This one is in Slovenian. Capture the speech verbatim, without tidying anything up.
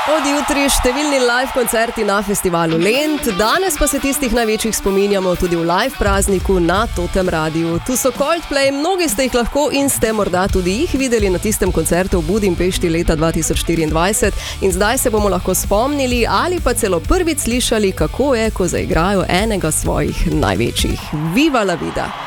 Od jutri številni live koncerti na festivalu Lent, danes pa se tistih največjih spominjamo tudi v live prazniku na Totem Radiu. Tu so Coldplay, mnogi ste jih lahko in ste morda tudi jih videli na tistem koncertu v Budimpešti leta dva tisoč štiriindvajset in zdaj se bomo lahko spomnili ali pa celo prvič slišali, kako je, ko zaigrajo enega svojih največjih. Viva la vida!